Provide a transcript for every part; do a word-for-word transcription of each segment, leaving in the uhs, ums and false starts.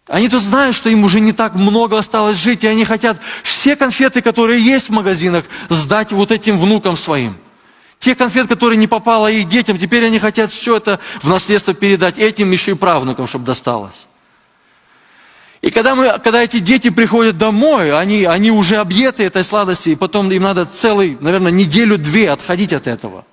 Они-то знают, что им уже не так много осталось жить, и они хотят все конфеты, которые есть в магазинах, сдать вот этим внукам своим. Те конфеты, которые не попало их детям, теперь они хотят все это в наследство передать этим еще и правнукам, чтобы досталось. И когда, мы, когда эти дети приходят домой, они, они уже объеты этой сладости, и потом им надо целый, наверное, неделю-две отходить от этого.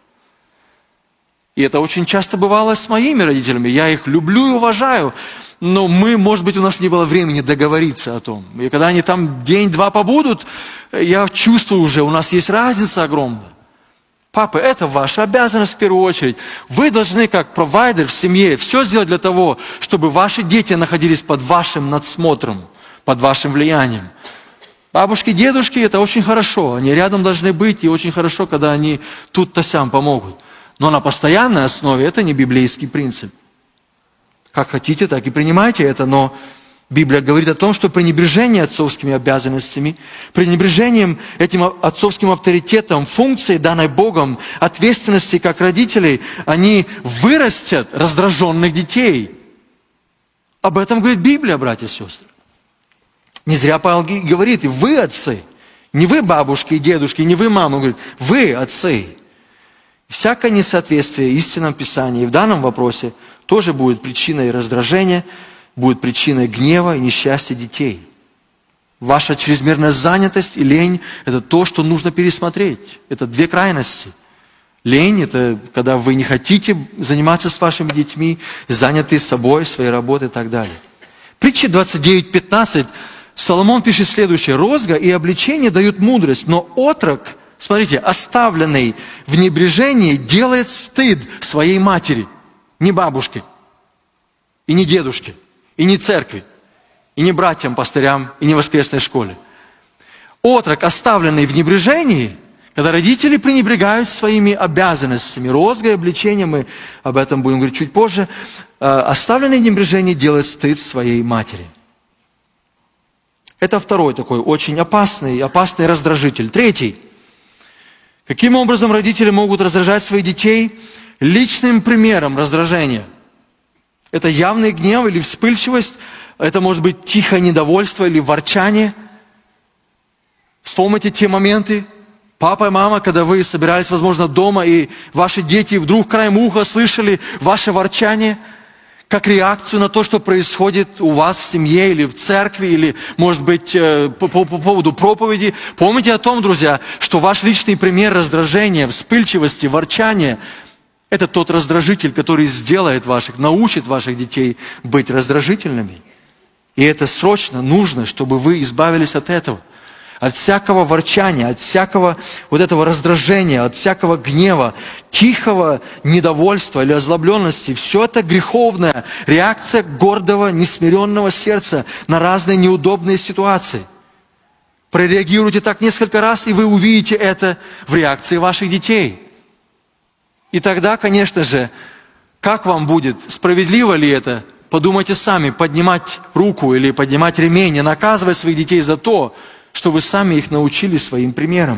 И это очень часто бывало с моими родителями. Я их люблю и уважаю, но мы, может быть, у нас не было времени договориться о том. И когда они там день-два побудут, я чувствую уже, у нас есть разница огромная. Папа, это ваша обязанность в первую очередь. Вы должны, как провайдер в семье, все сделать для того, чтобы ваши дети находились под вашим надсмотром, под вашим влиянием. Бабушки, дедушки, это очень хорошо. Они рядом должны быть, и очень хорошо, когда они тут-то сям помогут. Но на постоянной основе это не библейский принцип. Как хотите, так и принимайте это, но Библия говорит о том, что пренебрежение отцовскими обязанностями, пренебрежением этим отцовским авторитетом, функцией, данной Богом, ответственности как родителей, они вырастят раздраженных детей. Об этом говорит Библия, братья и сестры. Не зря Павел говорит, вы отцы, не вы бабушки и дедушки, не вы мамы, он говорит, вы отцы. Всякое несоответствие истинам Писания и в данном вопросе тоже будет причиной раздражения, будет причиной гнева и несчастья детей. Ваша чрезмерная занятость и лень – это то, что нужно пересмотреть. Это две крайности. Лень – это когда вы не хотите заниматься с вашими детьми, заняты собой, своей работой и так далее. Притча двадцать девять пятнадцать. Соломон пишет следующее. «Розга и обличение дают мудрость, но отрок, смотрите, оставленный в небрежении, делает стыд своей матери». Не бабушке, и не дедушке, и не церкви, и не братьям, пастырям, и не воскресной школе. Отрок, оставленный в небрежении, когда родители пренебрегают своими обязанностями, розгой, обличением, мы об этом будем говорить чуть позже, оставленный в небрежении делает стыд своей матери. Это второй такой очень опасный, опасный раздражитель. Третий. Каким образом родители могут раздражать своих детей? Личным примером раздражения. Это явный гнев или вспыльчивость, это может быть тихое недовольство или ворчание. Вспомните те моменты, папа и мама, когда вы собирались, возможно, дома, и ваши дети вдруг краем уха слышали ваше ворчание, как реакцию на то, что происходит у вас в семье или в церкви, или, может быть, по, по, по поводу проповеди. Помните о том, друзья, что ваш личный пример раздражения, вспыльчивости, ворчания – это тот раздражитель, который сделает ваших, научит ваших детей быть раздражительными. И это срочно нужно, чтобы вы избавились от этого. От всякого ворчания, от всякого вот этого раздражения, от всякого гнева, тихого недовольства или озлобленности. Все это греховная реакция гордого, несмиренного сердца на разные неудобные ситуации. Прореагируйте так несколько раз, и вы увидите это в реакции ваших детей. И тогда, конечно же, как вам будет, справедливо ли это, подумайте сами, поднимать руку или поднимать ремень, и наказывать своих детей за то, что вы сами их научили своим примером.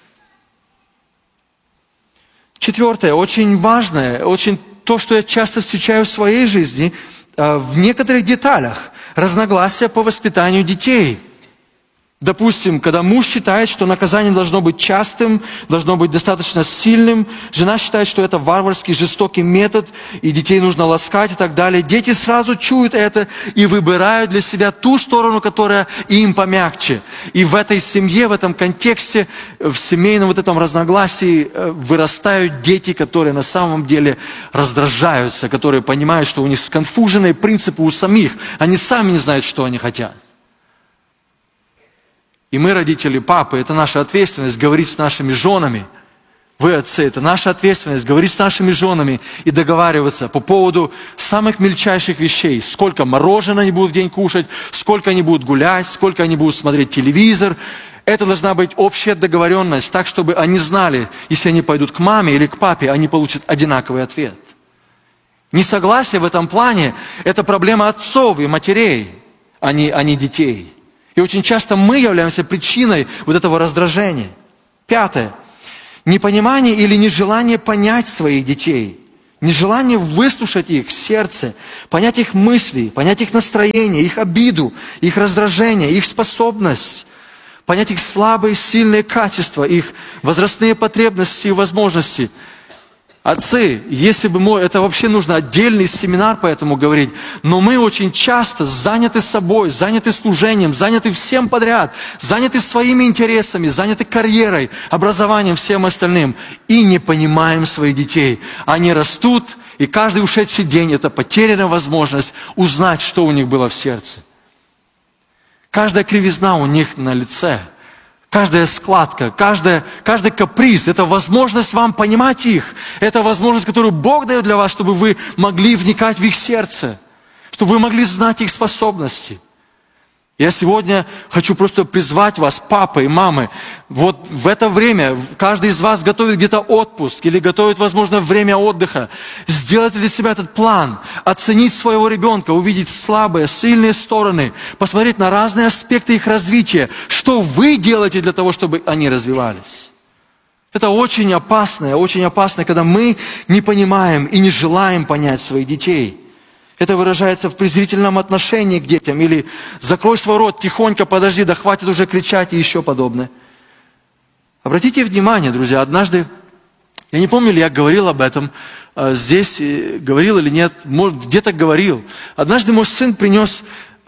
Четвертое, очень важное, очень то, что я часто встречаю в своей жизни, в некоторых деталях, разногласия по воспитанию детей. Допустим, когда муж считает, что наказание должно быть частым, должно быть достаточно сильным, жена считает, что это варварский, жестокий метод, и детей нужно ласкать и так далее. Дети сразу чуют это и выбирают для себя ту сторону, которая им помягче. И в этой семье, в этом контексте, в семейном вот этом разногласии вырастают дети, которые на самом деле раздражаются, которые понимают, что у них сконфуженные принципы у самих. Они сами не знают, что они хотят. И мы, родители, папы, это наша ответственность говорить с нашими женами. Вы, отцы, это наша ответственность говорить с нашими женами и договариваться по поводу самых мельчайших вещей. Сколько мороженого они будут в день кушать, сколько они будут гулять, сколько они будут смотреть телевизор. Это должна быть общая договоренность, так, чтобы они знали, если они пойдут к маме или к папе, они получат одинаковый ответ. Несогласие в этом плане – это проблема отцов и матерей, а не, а не детей. И очень часто мы являемся причиной вот этого раздражения. Пятое. Непонимание или нежелание понять своих детей. нежелание выслушать их сердце, понять их мысли, понять их настроение, их обиду, их раздражение, их способность, понять их слабые, сильные качества, их возрастные потребности и возможности. Отцы, если бы мы, это вообще нужно отдельный семинар по этому говорить, но мы очень часто заняты собой, заняты служением, заняты всем подряд, заняты своими интересами, заняты карьерой, образованием, всем остальным, и не понимаем своих детей. Они растут, и каждый ушедший день это потерянная возможность узнать, что у них было в сердце. Каждая кривизна у них на лице. Каждая складка, каждая, каждый каприз – это возможность вам понимать их. Это возможность, которую Бог дает для вас, чтобы вы могли вникать в их сердце, чтобы вы могли знать их способности. Я сегодня хочу просто призвать вас, папы и мамы, вот в это время каждый из вас готовит где-то отпуск или готовит, возможно, время отдыха. Сделать для себя этот план, оценить своего ребенка, увидеть слабые, сильные стороны, посмотреть на разные аспекты их развития, что вы делаете для того, чтобы они развивались. Это очень опасно, очень опасно, когда мы не понимаем и не желаем понять своих детей. Это выражается в презрительном отношении к детям или «закрой свой рот, тихонько, подожди, да хватит уже кричать» и еще подобное. Обратите внимание, друзья, однажды, я не помню, ли я говорил об этом, здесь говорил или нет, может, где-то говорил. Однажды мой сын принес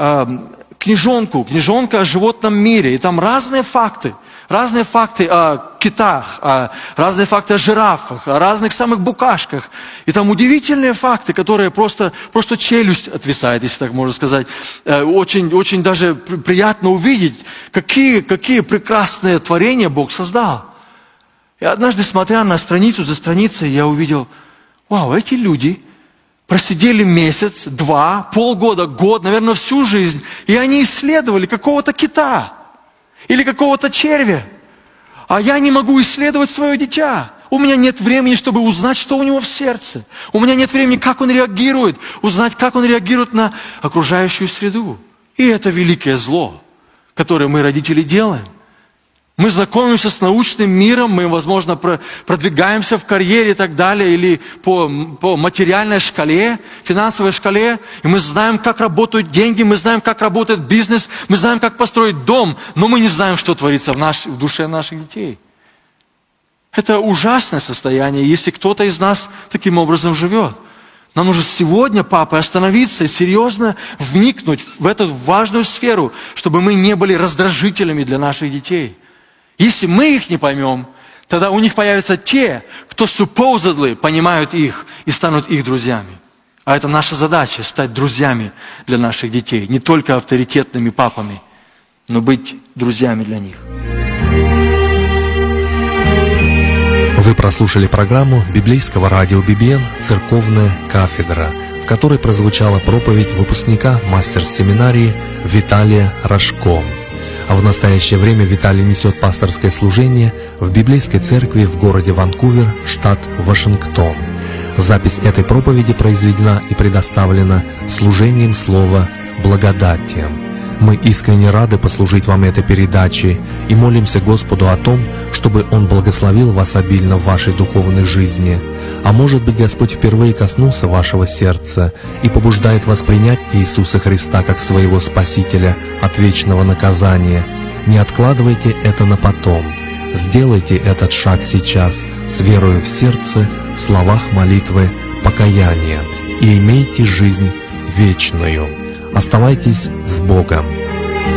книжонку, книжонка о животном мире, и там разные факты. Разные факты о китах, о, разные факты о жирафах, о разных самых букашках. И там удивительные факты, которые просто, просто челюсть отвисает, если так можно сказать. Очень, очень даже приятно увидеть, какие, какие прекрасные творения Бог создал. И однажды, смотря на страницу за страницей, я увидел, вау, эти люди просидели месяц, два, полгода, год, наверное, всю жизнь, и они исследовали какого-то кита. Или какого-то червя. А я не могу исследовать свое дитя. У меня нет времени, чтобы узнать, что у него в сердце. У меня нет времени, как он реагирует. Узнать, как он реагирует на окружающую среду. И это великое зло, которое мы, родители, делаем. Мы знакомимся с научным миром, мы, возможно, продвигаемся в карьере и так далее, или по, по материальной шкале, финансовой шкале, и мы знаем, как работают деньги, мы знаем, как работает бизнес, мы знаем, как построить дом, но мы не знаем, что творится в, наш, в душе наших детей. Это ужасное состояние, если кто-то из нас таким образом живет. Нам нужно сегодня, папы, остановиться и серьезно вникнуть в эту важную сферу, чтобы мы не были раздражителями для наших детей. Если мы их не поймем, тогда у них появятся те, кто supposedly понимают их и станут их друзьями. А это наша задача – стать друзьями для наших детей. Не только авторитетными папами, но быть друзьями для них. Вы прослушали программу библейского радио би би эн «Церковная кафедра», в которой прозвучала проповедь выпускника мастер-семинарии Виталия Рожко. А в настоящее время Виталий несет пасторское служение в библейской церкви в городе Ванкувер, штат Вашингтон. Запись этой проповеди произведена и предоставлена служением слова «Благодати». Мы искренне рады послужить вам этой передачей и молимся Господу о том, чтобы Он благословил вас обильно в вашей духовной жизни. А может быть, Господь впервые коснулся вашего сердца и побуждает вас принять Иисуса Христа как своего Спасителя от вечного наказания. Не откладывайте это на потом. Сделайте этот шаг сейчас с верою в сердце, в словах молитвы, покаяния, и имейте жизнь вечную. Оставайтесь с Богом.